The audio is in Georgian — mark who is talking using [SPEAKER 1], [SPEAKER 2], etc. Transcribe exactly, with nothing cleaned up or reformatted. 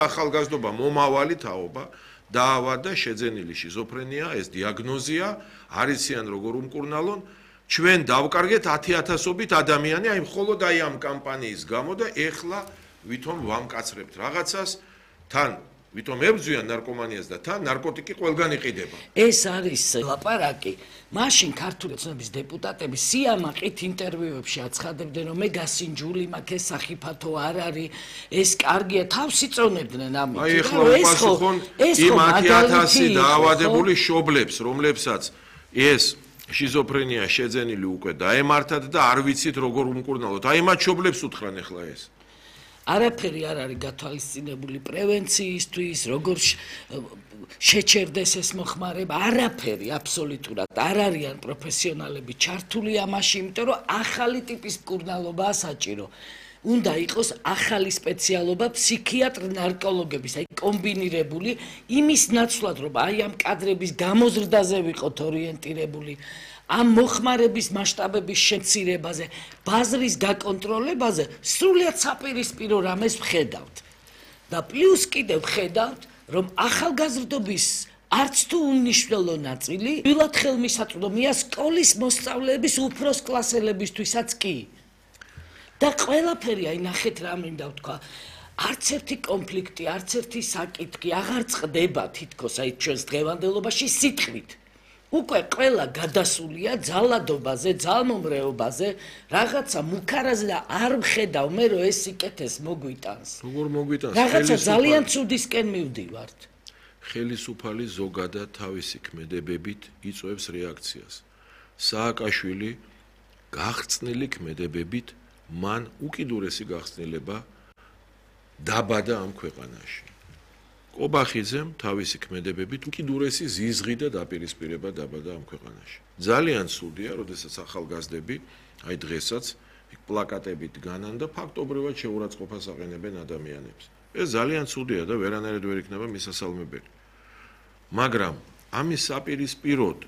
[SPEAKER 1] ახალგაზრდობა მომავალი თაობა დაავადდა შეძენილი შიზოფრენია, ეს დიაგნოზია, არიციან როგორ უმკურნალონ, ჩვენ დავკარგეთ ათი ათასობით ადამიანი, აი მხოლოდ აი ამ კამპანიის გამო და ეხლა ვითომ ვამკაცრებთ რაღაცას, თან ვითომ ებრძვიან ნარკომანიას და თან ნარკოტიკი ყველგან იყიდება.
[SPEAKER 2] ეს არის ლაპარაკი. მაშინ ქართული ოცნების დეპუტატები სიამაყით ინტერვიუებში აცხადებდნენ, რომ მე გასინჯული მაქვს, ეს სახიფათო არ არის, ეს კარგია, თავს იწონებდნენ ამით.
[SPEAKER 1] აი ეხლა უპასუხონ იმ ათი ათასი დაავადებული შობლებს, რომლებსაც ეს შიზოფრენია შეძენილი უკვე დაემართათ და არ ვიცით როგორ უმკურნალოთ. აი მათ შობლებს უთხრან ეხლა ეს.
[SPEAKER 2] არაფერი არ არის გათვალისწინებული პრევენციისთვის, როგორ შეჩერდეს ეს მოხმარება, არაფერი აბსოლუტურად არ არიან პროფესიონალები ჩართული ამაში, იმიტომ რომ ახალი ტიპის მკურნალობაა საჭირო. უნდა იყოს ახალი სპეციალობა ფსიქიატრ ნარკოლოგების, აი კომბინირებული იმის ნაცვლად, რომ აი ამ კადრების გამოზრდაზე ვიყოთ ორიენტირებული. ამ მოხმარების მასშტაბების შემცირებაზე, ბაზრის გაკონტროლებაზე სრულიად საპირისპირო რამეს ვხედავთ. და პლუს კიდევ ვხედავთ, რომ ახალგაზრდობის არც თუ უნიშნელო ნაწილი ვილად ხელმისაწვდომია სკოლის მოსწავლეების უფროს კლასელებისთვისაც კი. და ყველაფერი აი ნახეთ რა მინდა ვთქვა, არც ერთი კონფლიქტი, არც ერთი საკითხი აღარ წყდება თითქოს აი ჩვენს დღევანდელობაში სიტყვით. უკვე ყველა გადასულია ძალადობაზე, ძალმომრეობაზე, რაღაცა მუქარაზე და არ ვხედავ მე რომ ეს სიკეთეს მოგვიტანს.
[SPEAKER 1] როგორ მოგვიტანს?
[SPEAKER 2] რაღაცა ძალიან ცუდისკენ მივდივართ.
[SPEAKER 1] ხელისუფალი ზოგადად თავისი ქმედებებით იწვევს რეაქციას. სააკაშვილი გახსნილი ქმედებებით მან უკიდურესი გახსნილება დაბადა ამ ქვეყანაში. კობახიძემ თავისი ქმედებებით უკიდურესი ზიზღი და დაპირისპირება დაბადა ამ ქვეყანაში. ძალიან სურდია, როდესაც ახალგაზრდები, აი დღესაც პლაკატებით განან და ფაქტობრივად შეურაცხყოფას აყენებენ ადამიანებს. ეს ძალიან სურდია და ვერანაირად ვერ იქნება მისასალმებელი. მაგრამ ამის საპირისპიროდ